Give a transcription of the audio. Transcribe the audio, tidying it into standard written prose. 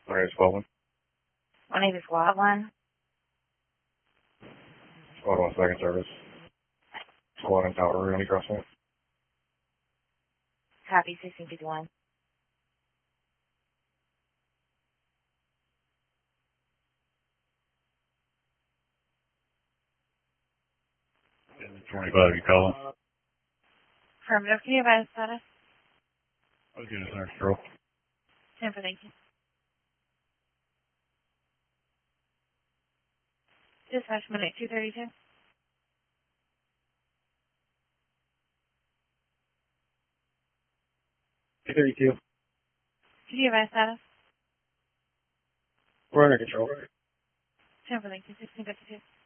Where is Baldwin? My name is Wildline. Squad 1 second service. Squad in Tower Room, any crossing? Copy 1651. Is it 25 you calling? Affirmative. Can you advise status? I'll get us under control. 10 for thank you. Dispatch minute 232. 232. Can you advise status? We're under control. 10 for thank you. 1652.